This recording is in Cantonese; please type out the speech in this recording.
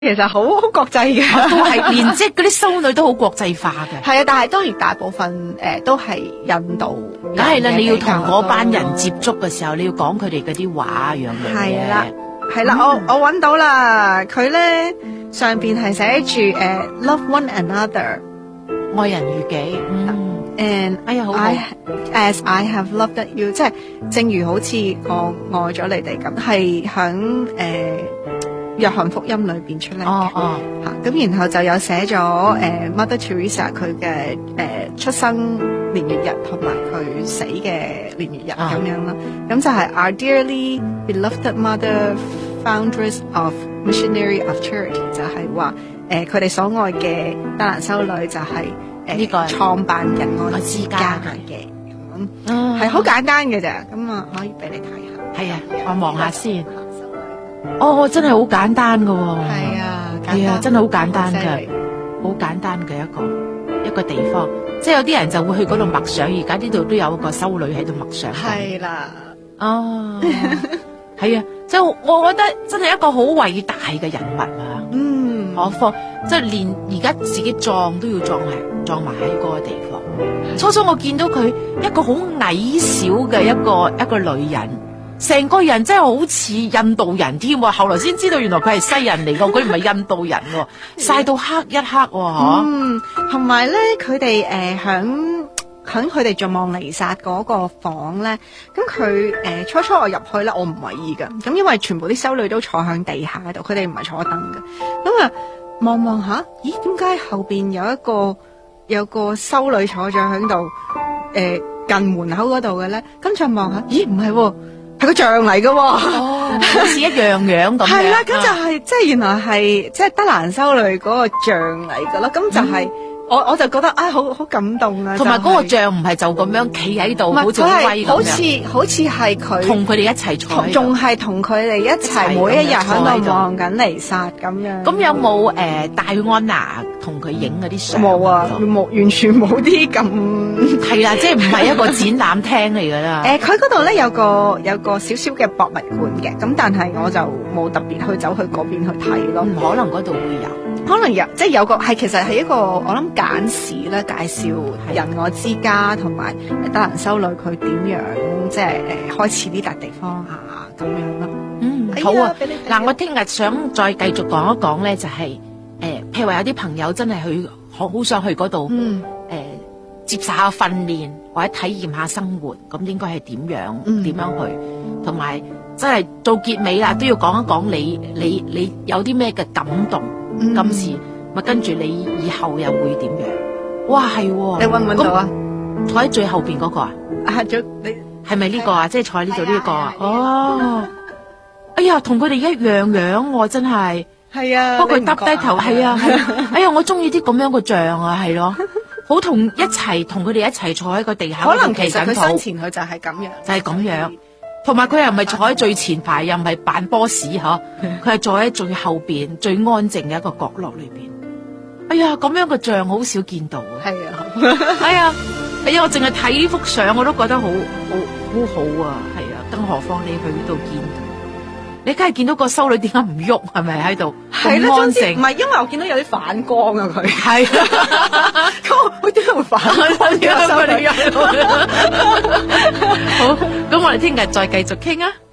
其實好國際嘅， 都係連即係嗰啲修女都好國際化嘅。 係啊，但係當然大部分都係印度。 梗係啦，你要同嗰班人接觸嘅時候，你要講佢哋嗰啲話樣嘅。 係啦，係啦，我揾到啦，佢咧上邊係寫住love one another， 愛人如己。 and 哎呀，好 as I have loved you， 即係正如好似我愛咗你哋咁，係響約翰福音裏邊出嚟嘅。咁然後就有寫咗Mother Teresa 佢嘅出生年月日同埋佢死嘅年月日咁樣啦。咁就係 Our dearly beloved mother, foundress of missionary of charity， 就係話佢哋所愛嘅德蘭修女就係呢個創辦人愛之家嘅，係好簡單嘅咋，咁啊可以俾你睇下。 係啊，我望下先。真係好簡單噶。係啊，真係好簡單噶，好簡單嘅一個地方。即係有啲人就會去嗰度默想，而家呢度都有個修女喺度默想。 係啦， 係啊，即係我覺得真係一個好偉大嘅人物啊。何況即係連而家自己葬都要葬埋喺嗰個地方。初初我見到佢一個好矮小嘅一個女人，成個人真係好似印度人添。後來先知道原來佢係西人嚟㗎，佢唔係印度人，曬到黑一黑喎。 同埋咧，佢哋響佢哋做望彌撒嗰個房咧，咁佢初初我入去咧，我唔為意㗎。咁因為全部啲修女都坐響地下度，佢哋唔係坐凳嘅。咁啊望下，咦？點解後邊有個修女坐咗響度？近門口嗰度嘅咧，跟住望下，咦？唔係喎。係個像嚟㗎， 好似一樣樣咁。 係啦，咁就係即係原來係即係德蘭修女嗰個像嚟㗎咯。咁就係我就覺得好感動啊！ 同埋嗰個像唔係就咁樣企喺度，好似好威咁樣。 好似係佢同佢哋一齊坐， 仲係同佢哋一齊每一日喺度望緊彌撒咁樣。 咁有冇戴安娜同佢影嗰啲相？ 冇啊，冇，完全冇啲咁。 係啦，即係唔係一個展覽廳嚟㗎啦。 佢嗰度咧有個少少嘅博物館嘅，咁但係我就冇特別去走去嗰邊去睇咯。 可能嗰度會有。 可能有，即係有個係，其實係一個我諗簡史咧，介紹仁愛之家同埋德蘭修女佢點樣即係開始呢笪地方啊咁樣咯。 好啊。嗱，我聽日想再繼續講一講咧，就係譬如話有啲朋友真係去好想去嗰度接受下訓練或者體驗下生活，咁應該係點樣去，同埋真係做結尾啦，都要講一講你有啲咩嘅感動。今次咪跟住你以後又會點樣？哇，係喎！ 你搵唔搵到啊？ 坐喺最後邊嗰個啊？ 你係咪呢個啊？即係坐喺呢度呢個啊？哎呀，同佢哋一樣樣喎，真係。 係啊。 不過佢耷低頭，係啊。哎呀，我中意啲咁樣嘅像啊，係咯，好同佢哋一齊坐喺個地下。 可能其實佢生前佢就係咁樣。 就係咁樣。同埋佢又唔係坐喺最前排，又唔係扮 boss 嗬，佢係坐喺最後邊最安靜嘅一個角落裏邊。哎呀，咁樣嘅像好少見到啊！ 係啊， 哎呀，我淨係睇呢幅相我都覺得好啊！係啊，更何況你去呢度見佢，你梗係見到個修女點解唔喐？係咪喺度咁安靜？唔係，因為我見到有啲反光啊！佢係佢點解會反光？ 好，咁我哋聽日再繼續傾啊！